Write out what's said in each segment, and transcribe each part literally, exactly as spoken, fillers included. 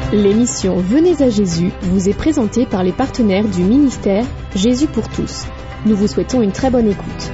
L'émission Venez à Jésus vous est présentée par les partenaires du ministère Jésus pour tous. Nous vous souhaitons une très bonne écoute.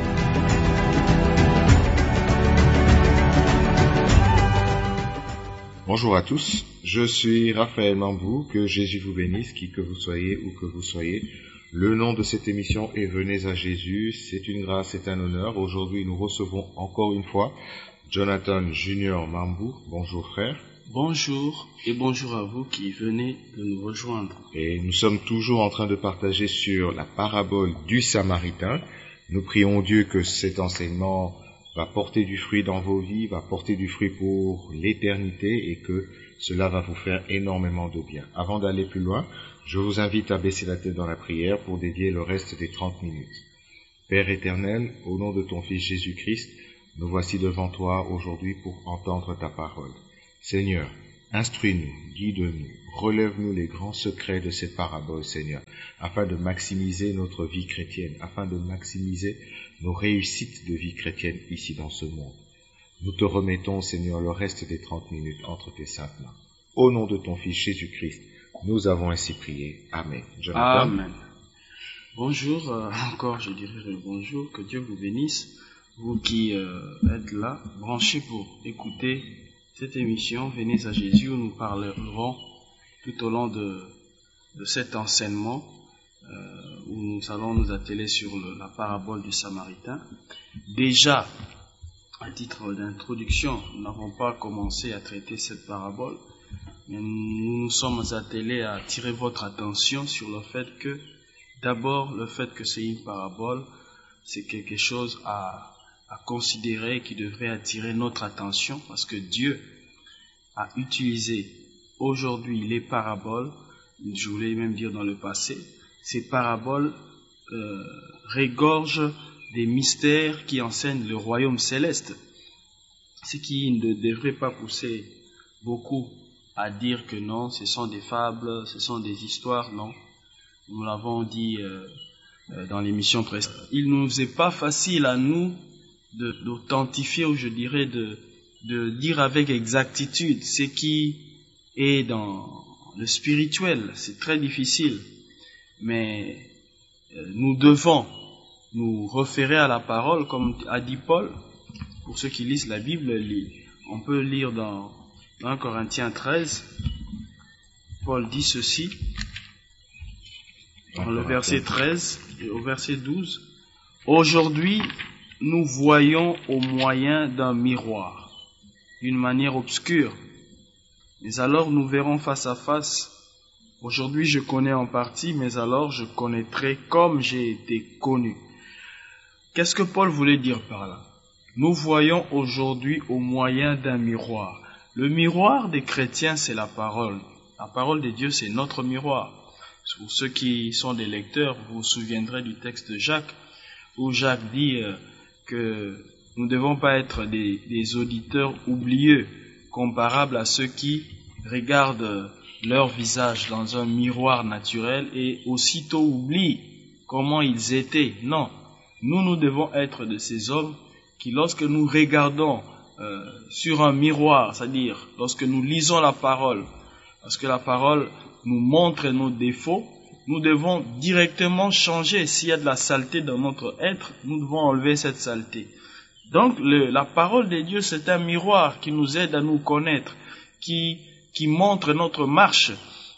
Bonjour à tous, je suis Raphaël Mambou, que Jésus vous bénisse, qui que vous soyez ou que vous soyez. Le nom de cette émission est Venez à Jésus, c'est une grâce, c'est un honneur. Aujourd'hui, nous recevons encore une fois Jonathan Junior Mambou. Bonjour frère. Bonjour et bonjour à vous qui venez de nous rejoindre. Et nous sommes toujours en train de partager sur la parabole du Samaritain. Nous prions Dieu que cet enseignement va porter du fruit dans vos vies, va porter du fruit pour l'éternité et que cela va vous faire énormément de bien. Avant d'aller plus loin, je vous invite à baisser la tête dans la prière pour dédier le reste des trente minutes. Père éternel, au nom de ton Fils Jésus-Christ, nous voici devant toi aujourd'hui pour entendre ta parole. Seigneur, instruis-nous, guide-nous, relève-nous les grands secrets de cette parabole, Seigneur, afin de maximiser notre vie chrétienne, afin de maximiser nos réussites de vie chrétienne ici dans ce monde. Nous te remettons, Seigneur, le reste des trente minutes entre tes saintes mains. Au nom de ton Fils Jésus-Christ, nous avons ainsi prié. Amen. Jonathan. Amen. Bonjour, euh, encore je dirais le bonjour, que Dieu vous bénisse, vous qui euh, êtes là, branchés pour écouter cette émission, Venez à Jésus, où nous parlerons tout au long de, de cet enseignement, euh, où nous allons nous atteler sur le, la parabole du Samaritain. Déjà, à titre d'introduction, nous n'avons pas commencé à traiter cette parabole, mais nous nous sommes attelés à attirer votre attention sur le fait que, d'abord, le fait que c'est une parabole, c'est quelque chose à à considérer qui devrait attirer notre attention parce que Dieu a utilisé aujourd'hui les paraboles, je voulais même dire dans le passé, ces paraboles euh, régorgent des mystères qui enseignent le royaume céleste, ce qui ne devrait pas pousser beaucoup à dire que non, ce sont des fables, ce sont des histoires, non. Nous l'avons dit euh, euh, dans l'émission précédente. Il ne nous est pas facile à nous De, d'authentifier ou je dirais de, de dire avec exactitude ce qui est dans le spirituel. C'est très difficile, mais euh, nous devons nous référer à la parole, comme a dit Paul. Pour ceux qui lisent la Bible, on peut lire dans, dans Corinthiens treize, Paul dit ceci, dans le verset treize et au verset douze, « Aujourd'hui, nous voyons au moyen d'un miroir, d'une manière obscure, mais alors nous verrons face à face. Aujourd'hui je connais en partie, mais alors je connaîtrai comme j'ai été connu. » Qu'est-ce que Paul voulait dire par là? Nous voyons aujourd'hui au moyen d'un miroir. Le miroir des chrétiens, c'est la parole. La parole de Dieu, c'est notre miroir. Pour ceux qui sont des lecteurs, vous vous souviendrez du texte de Jacques, où Jacques dit euh, que nous ne devons pas être des, des auditeurs oublieux, comparables à ceux qui regardent leur visage dans un miroir naturel et aussitôt oublient comment ils étaient. Non, nous, nous devons être de ces hommes qui, lorsque nous regardons euh, sur un miroir, c'est-à-dire lorsque nous lisons la parole, parce que la parole nous montre nos défauts, nous devons directement changer. S'il y a de la saleté dans notre être, nous devons enlever cette saleté. Donc, le, la parole de Dieu, c'est un miroir qui nous aide à nous connaître, qui, qui montre notre marche.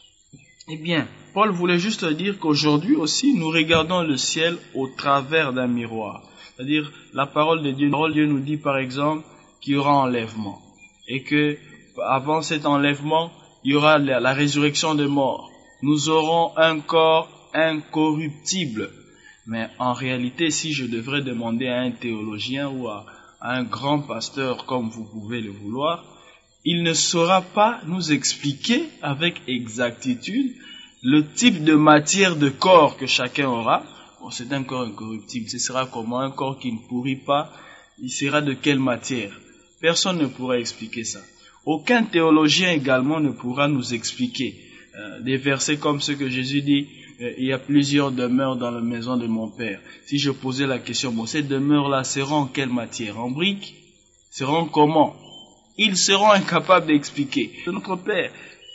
Eh bien, Paul voulait juste dire qu'aujourd'hui aussi, nous regardons le ciel au travers d'un miroir. C'est-à-dire, la parole de Dieu, la parole de Dieu nous dit par exemple qu'il y aura enlèvement. Et que, avant cet enlèvement, il y aura la, la résurrection des morts. Nous aurons un corps incorruptible. Mais en réalité, si je devrais demander à un théologien ou à, à un grand pasteur, comme vous pouvez le vouloir, il ne saura pas nous expliquer avec exactitude le type de matière de corps que chacun aura. Bon, c'est un corps incorruptible. Ce sera comment? Un corps qui ne pourrit pas. Il sera de quelle matière? Personne ne pourra expliquer ça. Aucun théologien également ne pourra nous expliquer euh, des versets comme ceux que Jésus dit, euh, il y a plusieurs demeures dans la maison de mon Père. Si je posais la question, bon, ces demeures-là seront en quelle matière? En briques? Seront comment? Ils seront incapables d'expliquer. Notre Père,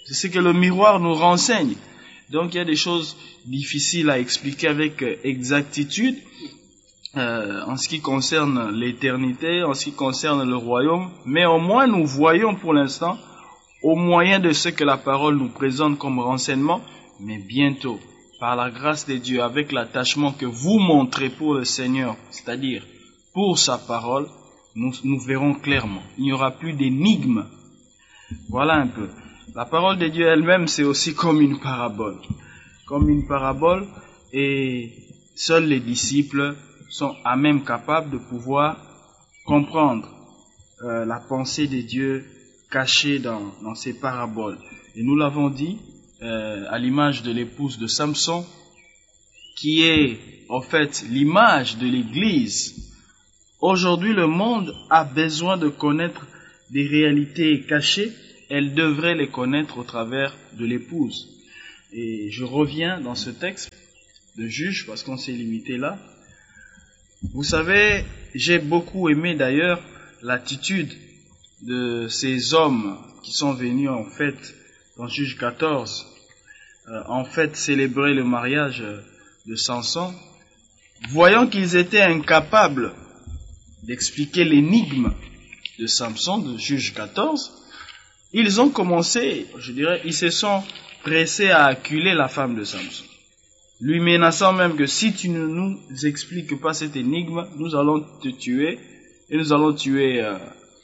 C'est ce que le miroir nous renseigne. Donc il y a des choses difficiles à expliquer avec exactitude euh, en ce qui concerne l'éternité, en ce qui concerne le royaume, mais au moins nous voyons pour l'instant, au moyen de ce que la parole nous présente comme renseignement, mais bientôt, par la grâce de Dieu, avec l'attachement que vous montrez pour le Seigneur, c'est-à-dire pour sa parole, nous, nous verrons clairement. Il n'y aura plus d'énigmes. Voilà un peu. La parole de Dieu elle-même, c'est aussi comme une parabole. Comme une parabole, et seuls les disciples sont à même capables de pouvoir comprendre euh, la pensée de Dieu cachée dans, dans ces paraboles. Et nous l'avons dit, euh, à l'image de l'épouse de Samson, qui est en fait l'image de l'Église. Aujourd'hui, le monde a besoin de connaître des réalités cachées. Elle devrait les connaître au travers de l'épouse. Et je reviens dans ce texte de Juge, parce qu'on s'est limité là. Vous savez, j'ai beaucoup aimé d'ailleurs l'attitude de ces hommes qui sont venus en fait dans Juge quatorze, euh, en fait célébrer le mariage de Samson, voyant qu'ils étaient incapables d'expliquer l'énigme de Samson, de Juge quatorze, ils ont commencé, je dirais, ils se sont pressés à acculer la femme de Samson, lui menaçant même que si tu ne nous expliques pas cette énigme, nous allons te tuer et nous allons tuer euh,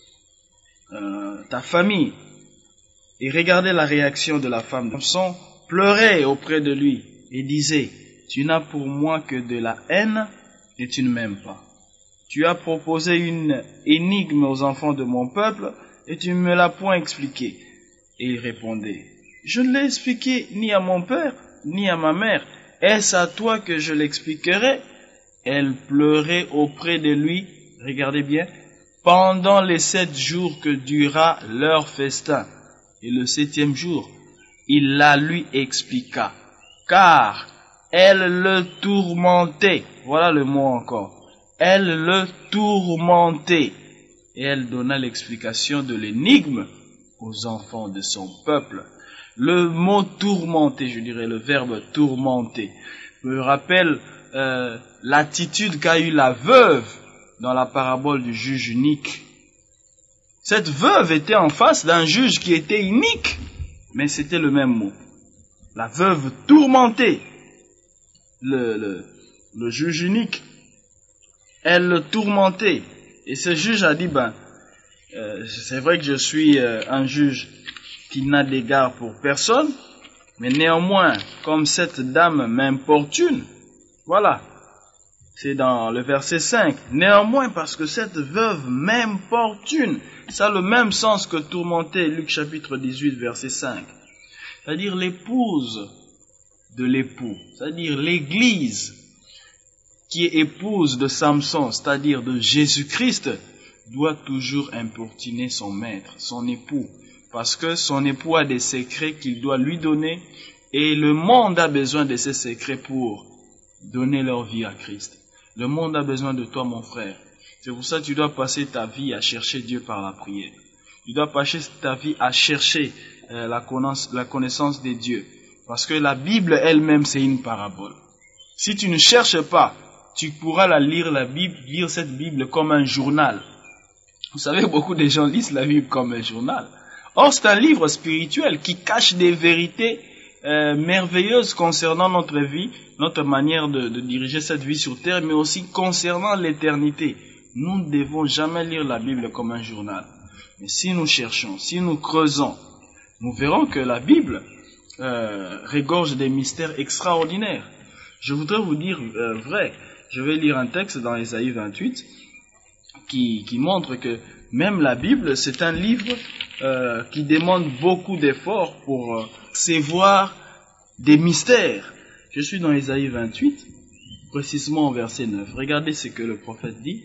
euh, ta famille. Et regardez la réaction de la femme de Samson, pleurait auprès de lui et disait, tu n'as pour moi que de la haine et tu ne m'aimes pas. Tu as proposé une énigme aux enfants de mon peuple et tu ne me l'as point expliqué. Et il répondait, je ne l'ai expliqué ni à mon père, ni à ma mère. Est-ce à toi que je l'expliquerai? Elle pleurait auprès de lui, regardez bien, pendant les sept jours que dura leur festin. Et le septième jour, il la lui expliqua, car elle le tourmentait. Voilà le mot encore. Elle le tourmentait. Et elle donna l'explication de l'énigme aux enfants de son peuple. Le mot tourmenter, je dirais le verbe tourmenter, me rappelle euh, l'attitude qu'a eue la veuve dans la parabole du juge unique. Cette veuve était en face d'un juge qui était inique, mais c'était le même mot. La veuve tourmentée, le, le, le juge unique, elle le tourmentait. Et ce juge a dit, ben, euh, c'est vrai que je suis euh, un juge qui n'a d'égard pour personne, mais néanmoins, comme cette dame m'importune, voilà, c'est dans le verset cinq, néanmoins parce que cette veuve m'importune, ça a le même sens que tourmenter, Luc chapitre dix-huit, verset cinq, c'est-à-dire l'épouse de l'époux, c'est-à-dire l'église qui est épouse de Samson, c'est-à-dire de Jésus-Christ, doit toujours importuner son maître, son époux, parce que son époux a des secrets qu'il doit lui donner et le monde a besoin de ces secrets pour donner leur vie à Christ. Le monde a besoin de toi, mon frère. C'est pour ça que tu dois passer ta vie à chercher Dieu par la prière. Tu dois passer ta vie à chercher euh, la, connaissance, la connaissance de Dieu. Parce que la Bible elle-même, c'est une parabole. Si tu ne cherches pas, tu pourras la lire, la Bible, lire cette Bible comme un journal. Vous savez, beaucoup de gens lisent la Bible comme un journal. Or, c'est un livre spirituel qui cache des vérités euh, merveilleuses concernant notre vie, notre manière de, de diriger cette vie sur terre, mais aussi concernant l'éternité. Nous ne devons jamais lire la Bible comme un journal. Mais si nous cherchons, si nous creusons, nous verrons que la Bible euh, regorge des mystères extraordinaires. Je voudrais vous dire euh, vrai. Je vais lire un texte dans Ésaïe vingt-huit qui, qui montre que même la Bible, c'est un livre euh, qui demande beaucoup d'efforts pour euh, savoir des mystères. Je suis dans Ésaïe vingt-huit, précisément au verset neuf. Regardez ce que le prophète dit.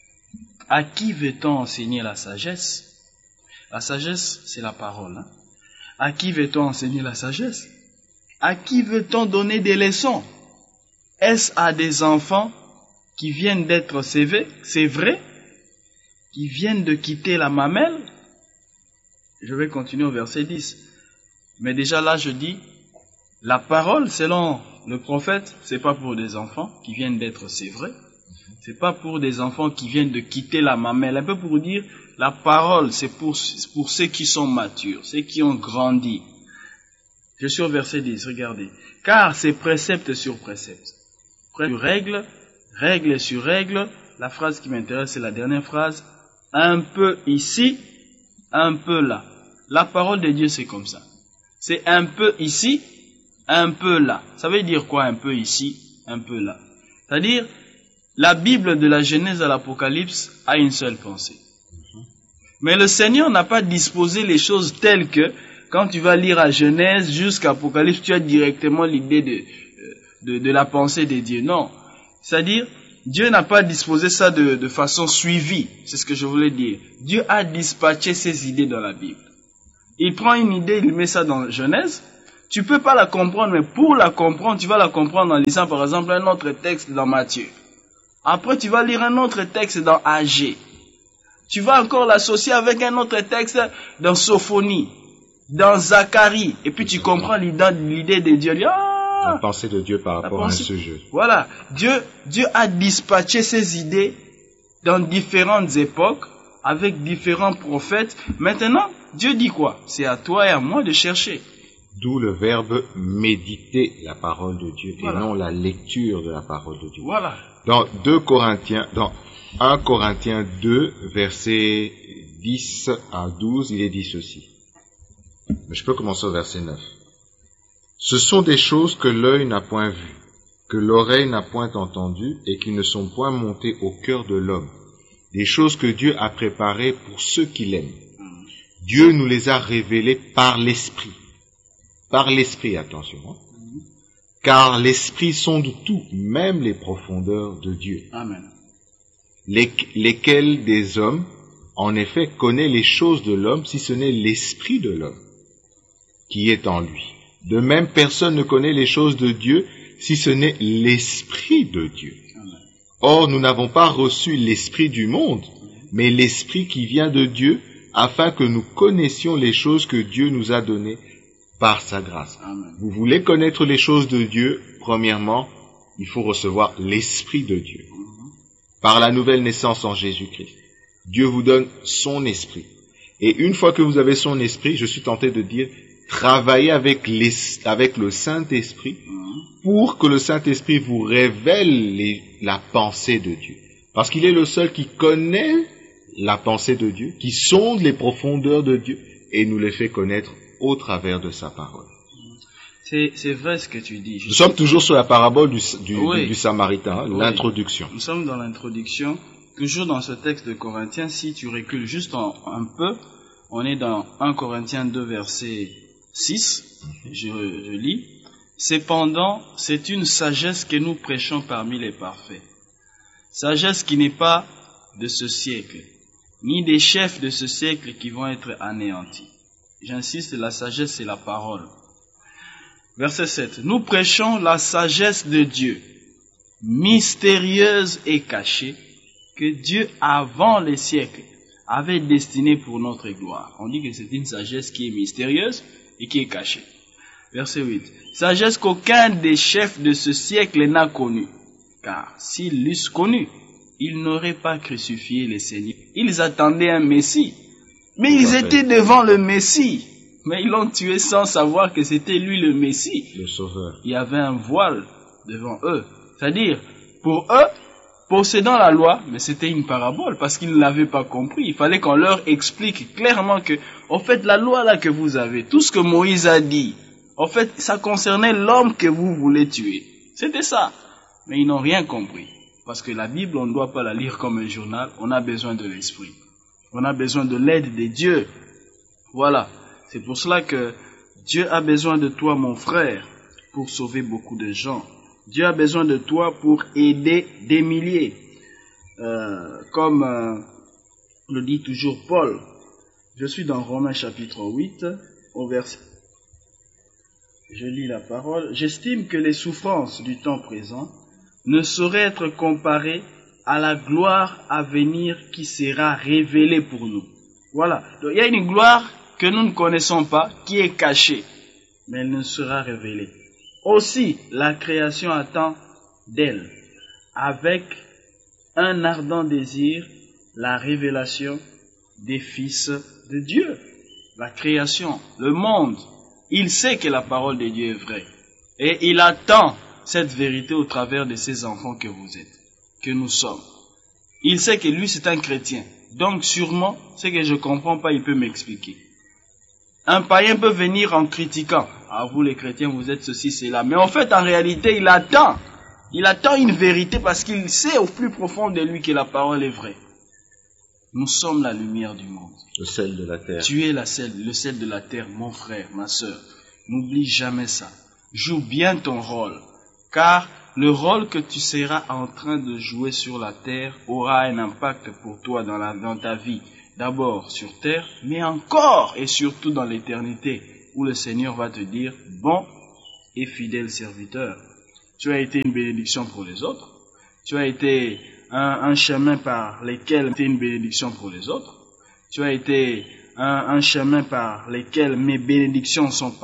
À qui veut-on enseigner la sagesse? La sagesse, c'est la parole. Hein? À qui veut-on enseigner la sagesse? À qui veut-on donner des leçons? Est-ce à des enfants qui viennent d'être sévés, c'est vrai, qui viennent de quitter la mamelle? Je vais continuer au verset dix. Mais déjà là, je dis, la parole, selon le prophète, c'est pas pour des enfants qui viennent d'être sévrés. C'est pas pour des enfants qui viennent de quitter la mamelle. Un peu pour dire, la parole, c'est pour, pour ceux qui sont matures, ceux qui ont grandi. Je suis au verset dix, regardez. Car c'est précepte sur précepte. Sur règle, règle sur règle. La phrase qui m'intéresse, c'est la dernière phrase. Un peu ici, un peu là. La parole de Dieu, c'est comme ça. C'est un peu ici, un peu là. Ça veut dire quoi, un peu ici, un peu là? C'est-à-dire, la Bible de la Genèse à l'Apocalypse a une seule pensée. Mais le Seigneur n'a pas disposé les choses telles que, quand tu vas lire à Genèse jusqu'à Apocalypse, tu as directement l'idée de, de, de la pensée de Dieu. Non. C'est-à-dire, Dieu n'a pas disposé ça de, de façon suivie. C'est ce que je voulais dire. Dieu a dispatché ses idées dans la Bible. Il prend une idée, il met ça dans Genèse. Tu peux pas la comprendre, mais pour la comprendre, tu vas la comprendre en lisant par exemple un autre texte dans Matthieu. Après, tu vas lire un autre texte dans Agé. Tu vas encore l'associer avec un autre texte dans Sophonie, dans Zacharie. Et puis tu comprends l'idée de Dieu. Ah, la pensée de Dieu par rapport pensée, à un sujet. Voilà. Dieu, Dieu a dispatché ses idées dans différentes époques, avec différents prophètes. Maintenant, Dieu dit quoi? C'est à toi et à moi de chercher. D'où le verbe méditer la parole de Dieu, voilà, et non la lecture de la parole de Dieu. Voilà. Dans deux Corinthiens, dans un Corinthiens deux, versets dix à douze, il est dit ceci. Mais je peux commencer au verset neuf. Ce sont des choses que l'œil n'a point vues, que l'oreille n'a point entendues, et qui ne sont point montées au cœur de l'homme. Des choses que Dieu a préparées pour ceux qui l'aiment. Dieu nous les a révélées par l'Esprit. Par l'Esprit, attention. Hein? Car l'Esprit sonde tout, même les profondeurs de Dieu. Amen. Les, lesquels des hommes, en effet, connaît les choses de l'homme, si ce n'est l'Esprit de l'homme qui est en lui. De même, personne ne connaît les choses de Dieu, si ce n'est l'Esprit de Dieu. Amen. Or, nous n'avons pas reçu l'Esprit du monde, mais l'Esprit qui vient de Dieu, afin que nous connaissions les choses que Dieu nous a données par sa grâce. Amen. Vous voulez connaître les choses de Dieu, premièrement, il faut recevoir l'Esprit de Dieu. Par la nouvelle naissance en Jésus-Christ. Dieu vous donne son Esprit. Et une fois que vous avez son Esprit, je suis tenté de dire, travaillez avec, les, avec le Saint-Esprit pour que le Saint-Esprit vous révèle les, la pensée de Dieu. Parce qu'il est le seul qui connaît la pensée de Dieu, qui sonde les profondeurs de Dieu et nous les fait connaître au travers de sa parole. C'est, c'est vrai ce que tu dis. Je Nous sommes toujours sur la parabole du, du, oui. du, du Samaritain, hein, oui. L'introduction. Nous sommes dans l'introduction, toujours dans ce texte de Corinthiens. Si tu recules juste en, un peu, on est dans un Corinthiens deux, verset six, mm-hmm. je, je lis. Cependant, c'est une sagesse que nous prêchons parmi les parfaits. Sagesse qui n'est pas de ce siècle, ni des chefs de ce siècle qui vont être anéantis. J'insiste, la sagesse, c'est la parole. Verset sept. Nous prêchons la sagesse de Dieu, mystérieuse et cachée, que Dieu, avant les siècles, avait destinée pour notre gloire. On dit que c'est une sagesse qui est mystérieuse et qui est cachée. Verset huit. Sagesse qu'aucun des chefs de ce siècle n'a connue, car s'ils l'eussent connue, ils n'auraient pas crucifié les Seigneurs. Ils attendaient un Messie, mais ils étaient devant le Messie. Mais ils l'ont tué sans savoir que c'était lui le Messie. Le Sauveur. Il y avait un voile devant eux. C'est-à-dire, pour eux, possédant la loi, mais c'était une parabole parce qu'ils ne l'avaient pas compris. Il fallait qu'on leur explique clairement que, en fait, la loi là que vous avez, tout ce que Moïse a dit, en fait, ça concernait l'homme que vous voulez tuer. C'était ça. Mais ils n'ont rien compris. Parce que la Bible, on ne doit pas la lire comme un journal. On a besoin de l'esprit. On a besoin de l'aide de Dieu. Voilà. C'est pour cela que Dieu a besoin de toi, mon frère, pour sauver beaucoup de gens. Dieu a besoin de toi pour aider des milliers. Euh, comme euh, le dit toujours Paul. Je suis dans Romains chapitre huit, au verset. Je lis la parole. J'estime que les souffrances du temps présent ne sauraient être comparées à la gloire à venir qui sera révélée pour nous. Voilà. Donc, il y a une gloire que nous ne connaissons pas, qui est cachée. mais elle ne sera révélée. Aussi, la création attend d'elle, avec un ardent désir, la révélation des fils de Dieu. La création, le monde, il sait que la parole de Dieu est vraie. Et il attend cette vérité au travers de ces enfants que vous êtes, que nous sommes. Il sait que lui c'est un chrétien. Donc sûrement, ce que je ne comprends pas, il peut m'expliquer. Un païen peut venir en critiquant. Ah, vous les chrétiens, vous êtes ceci, cela. Mais en fait, en réalité, il attend. Il attend une vérité parce qu'il sait au plus profond de lui que la parole est vraie. Nous sommes la lumière du monde. Le sel de la terre. Tu es la sel, le sel de la terre, mon frère, ma sœur. N'oublie jamais ça. Joue bien ton rôle. Car le rôle que tu seras en train de jouer sur la terre aura un impact pour toi dans, la, dans ta vie. D'abord sur terre, mais encore et surtout dans l'éternité, où le Seigneur va te dire, bon et fidèle serviteur, tu as été une bénédiction pour les autres, tu as été un, un chemin par lequel tu es une bénédiction pour les autres, tu as été un, un chemin par lequel mes bénédictions sont